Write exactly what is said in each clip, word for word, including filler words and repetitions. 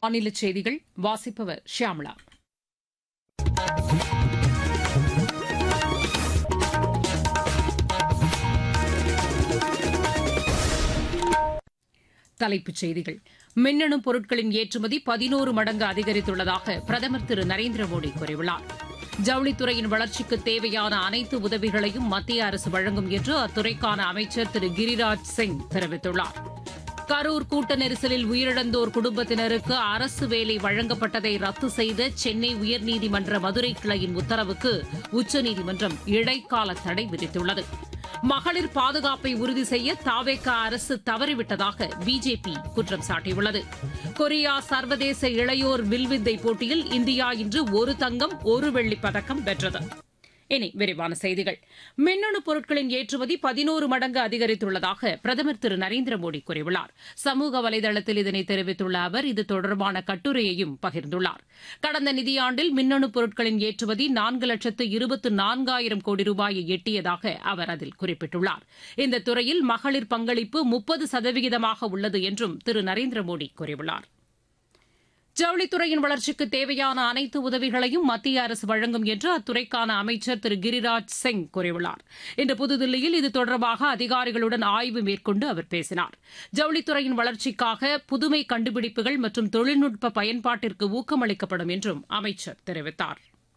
மாநில செய்திகள் வாசிப்பவர் ஷியாமளா. தலைப்புச் செய்திகள். மின்னணு பொருட்களின் ஏற்றுமதி பதினோரு மடங்கு அதிகரித்துள்ளதாக பிரதமர் திரு நரேந்திர மோடி கூறியுள்ளார். ஜவுளித்துறையின் வளர்ச்சிக்கு தேவையான அனைத்து உதவிகளையும் மத்திய அரசு வழங்கும் என்று அத்துறைக்கான அமைச்சர் திரு கிரிராஜ் சிங் தெரிவித்துள்ளார். கரூர் கூட்ட நெரிசலில் உயிரிழந்தோர் குடும்பத்தினருக்கு அரசு வேலை வழங்கப்பட்டதை ரத்து செய்த சென்னை உயர்நீதிமன்ற மதுரை கிளையின் உத்தரவுக்கு உச்சநீதிமன்றம் இடைக்கால தடை விதித்துள்ளது. மகளிர் பாதுகாப்பை உறுதி செய்ய தாவேக அரசு தவறிவிட்டதாக பிஜேபி குற்றம் சாட்டியுள்ளது. கொரியா சர்வதேச இளையோர் வில்வித்தை போட்டியில் இந்தியா இன்று ஒரு தங்கம் ஒரு வெள்ளிப் பதக்கம் வென்றது. இனி விரிவான செய்திகள். மின்னணு பொருட்களின் ஏற்றுமதி பதினோரு மடங்கு அதிகரித்துள்ளதாக பிரதமர் திரு நரேந்திர மோடி கூறியுள்ளார். சமூக வலைதளத்தில் இதனை தெரிவித்துள்ள அவர் இது தொடர்பான கட்டுரையையும் பகிர்ந்துள்ளார். கடந்த நிதியாண்டில் மின்னணு பொருட்களின் ஏற்றுமதி நான்கு லட்சத்து இருபத்து நான்காயிரம் கோடி ரூபாயை எட்டியதாக அவர் அதில் குறிப்பிட்டுள்ளார். இந்த துறையில் மகளிர் பங்களிப்பு முப்பது சதவிகிதமாக உள்ளது என்றும் திரு நரேந்திர மோடி கூறியுள்ளார். ஜவுளித்துறையின் வளர்ச்சிக்கு தேவையான அனைத்து உதவிகளையும் மத்திய அரசு வழங்கும் என்று அத்துறைக்கான அமைச்சர் திரு கிரிராஜ் சிங் கூறியுள்ளார். இன்று புதுதில்லியில் இது தொடர்பாக அதிகாரிகளுடன் ஆய்வு மேற்கொண்டு அவர் பேசினார். ஜவுளித்துறையின் வளர்ச்சிக்காக புதுமை கண்டுபிடிப்புகள் மற்றும் தொழில்நுட்ப பயன்பாட்டிற்கு ஊக்கமளிக்கப்படும் என்றும் அமைச்சர் தெரிவித்தார்.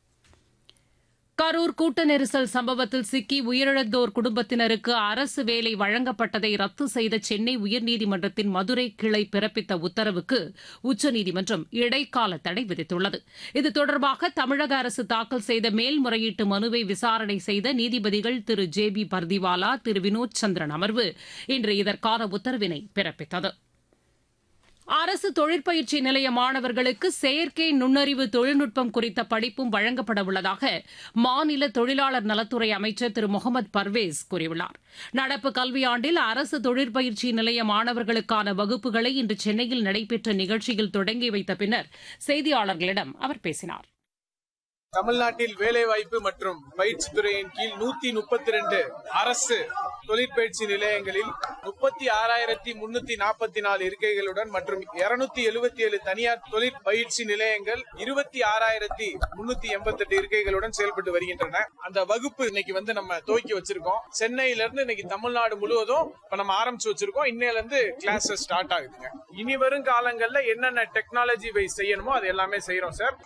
கரூர் கூட்ட நெரிசல் சம்பவத்தில் சிக்கி உயிரிழந்தோர் குடும்பத்தினருக்கு அரசு வேலை வழங்கப்பட்டதை ரத்து செய்த சென்னை உயர்நீதிமன்றத்தின் மதுரை கிளை பிறப்பித்த உத்தரவுக்கு உச்சநீதிமன்றம் இடைக்கால தடை விதித்துள்ளது. இது தொடர்பாக தமிழக அரசு தாக்கல் செய்த மேல்முறையீட்டு மனுவை விசாரணை செய்த நீதிபதிகள் திரு ஜே பி பர்திவாலா, திரு வினோத் சந்திரன் அமர்வு இன்று இதற்கான உத்தரவினை பிறப்பித்தது. அரசு தொழிற்பயிற்சி நிலைய மாணவர்களுக்கு செயற்கை நுண்ணறிவு தொழில்நுட்பம் குறித்த படிப்பும் வழங்கப்பட உள்ளதாக மாநில தொழிலாளர் நலத்துறை அமைச்சர் திரு முகமது பர்வேஸ் கூறியுள்ளார். நடப்பு கல்வியாண்டில் அரசு தொழிற்பயிற்சி நிலைய மாணவர்களுக்கான வகுப்புகளை இன்று சென்னையில் நடைபெற்ற நிகழ்ச்சியில் தொடங்கி வைத்த பின்னர் செய்தியாளர்களிடம் அவர் பேசினார். தமிழ்நாட்டில் வேலைவாய்ப்பு மற்றும் பயிற்சி துறையின் கீழ் நூத்தி முப்பத்தி இரண்டு அரசு தொழிற்பயிற்சி நிலையங்களில் முப்பத்தி ஆறாயிரத்தி முன்னூத்தி நாற்பத்தி நாலு இருக்கைகளுடன் மற்றும் இருநூத்தி எழுபத்தி ஏழு தனியார் தொழிற்பயிற்சி நிலையங்கள் இருபத்தி ஆறாயிரத்தி முன்னூத்தி எண்பத்தி எட்டு இருக்கைகளுடன் செயல்பட்டு வருகின்றன. அந்த வகுப்பு இன்னைக்கு வந்து நம்ம துவக்கி வச்சிருக்கோம். சென்னையில இருந்து இன்னைக்கு தமிழ்நாடு முழுவதும் இப்ப நம்ம ஆரம்பிச்சு வச்சிருக்கோம். இன்னையில இருந்து கிளாஸஸ் ஸ்டார்ட் ஆகுதுங்க. இனி வரும் காலங்கள்ல என்னென்ன டெக்னாலஜி வைஸ் செய்யணுமோ அது எல்லாமே செய்யறோம் சார்.